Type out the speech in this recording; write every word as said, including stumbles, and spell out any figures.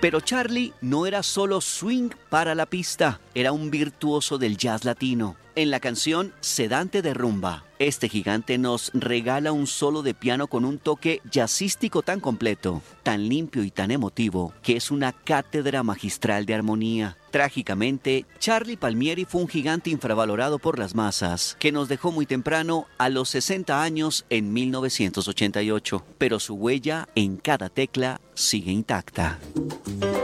Pero Charlie no era solo swing para la pista, era un virtuoso del jazz latino. En la canción Sedante de Rumba, este gigante nos regala un solo de piano con un toque jazzístico tan completo, tan limpio y tan emotivo, que es una cátedra magistral de armonía. Trágicamente, Charlie Palmieri fue un gigante infravalorado por las masas, que nos dejó muy temprano a los sesenta años en mil novecientos ochenta y ocho, pero su huella en cada tecla sigue intacta.